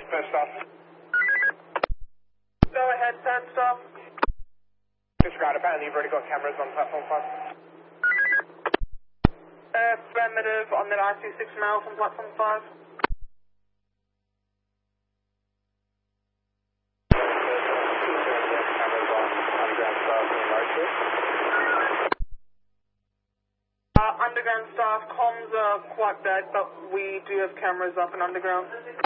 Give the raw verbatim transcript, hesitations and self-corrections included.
first stop. Go ahead, third stop. Disregard, apparently you've already got cameras on platform five. Affirmative on that I C six miles on platform five. Uh, underground staff, comms are quite bad, but we do have cameras up and underground.